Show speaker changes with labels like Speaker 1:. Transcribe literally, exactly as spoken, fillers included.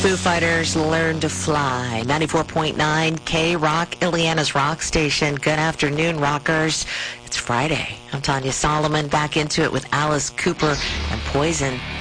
Speaker 1: Foo Fighters, Learn to Fly. ninety-four point nine K-Rock, Ileana's rock station. Good afternoon, rockers. It's Friday. I'm Tanya Solomon, back into it with Alice Cooper and Poison.